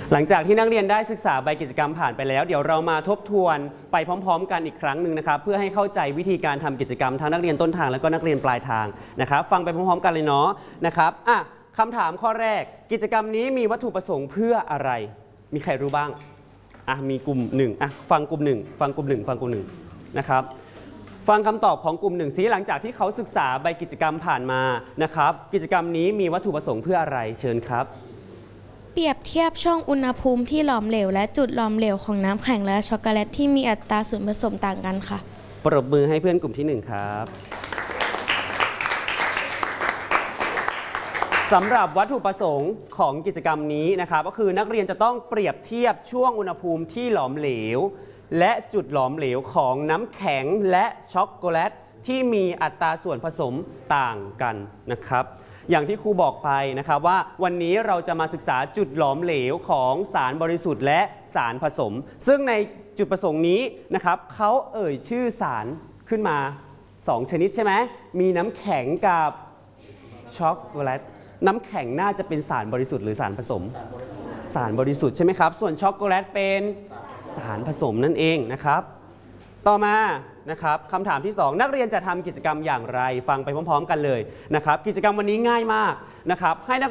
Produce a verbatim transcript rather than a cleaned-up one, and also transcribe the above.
หลังจากที่นักเรียนได้ศึกษาใบกิจกรรมผ่านไปแล้วเดี๋ยวเรามาทบทวนไปพร้อมๆกันอีกครั้งหนึ่งนะครับเพื่อให้เข้าใจวิธีการทำกิจกรรมทั้งนักเรียนต้นทางและก็นักเรียนปลายทางนะครับฟังไปพร้อมๆกันเลยเนาะนะครับอ่ะคำถามข้อแรกกิจกรรมนี้มีวัตถุประสงค์เพื่ออะไรมีใครรู้บ้างอ่ะมีกลุ่มหนึ่งอ่ะฟังกลุ่มหนึ่งฟังกลุ่มหนึ่งฟังกลุ่มหนึ่งนะครับฟังคำตอบของกลุ่มหนึ่งซิหลังจากที่เขาศึกษาใบกิจกรรมผ่านมานะครับกิจกรรมนี้มีวัตถุประสงค์เพื่ออะไรเชิญครับเปรียบเทียบช่องอุณหภูมิที่หลอมเหลวและจุดหลอมเหลวของน้ำแข็งและช็อกโกแลตที่มีอัตราส่วนผสมต่างกันค่ะปรบมือให้เพื่อนกลุ่มที่หนึ่งครับสำหรับวัตถุประสงค์ของกิจกรรมนี้นะครับก็คือนักเรียนจะต้องเปรียบเทียบช่วงอุณหภูมิที่หลอมเหลวและจุดหลอมเหลวของน้ำแข็งและช็อกโกแลตที่มีอัตราส่วนผสมต่างกันนะครับอย่างที่ครูบอกไปนะครับว่าวันนี้เราจะมาศึกษาจุดหลอมเหลวของสารบริสุทธิ์และสารผสมซึ่งในจุดประสงค์นี้นะครับเขาเอ่ยชื่อสารขึ้นมาสองชนิดใช่ไหมมีน้ำแข็งกับช็อกโกแลตน้ำแข็งน่าจะเป็นสารบริสุทธิ์หรือสารผสมสารบริสุทธิ์ใช่ไหมครับส่วนช็อกโกแลตเป็นสารผสมนั่นเองนะครับต่อมานะครับคำถามที่สองนักเรียนจะทำกิจกรรมอย่างไรฟังไปพร้อมๆกันเลยนะครับกิจกรรมวันนี้ง่ายมากนะครับให้นัก